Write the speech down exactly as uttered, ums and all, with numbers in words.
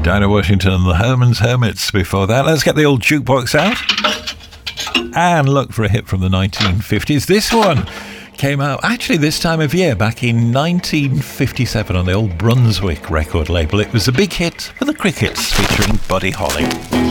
Dinah Washington and the Herman's Hermits before that. Let's get the old jukebox out and look for a hit from the nineteen fifties. This one came out actually this time of year back in nineteen fifty-seven on the old Brunswick record label. It was a big hit for the Crickets featuring Buddy Holly.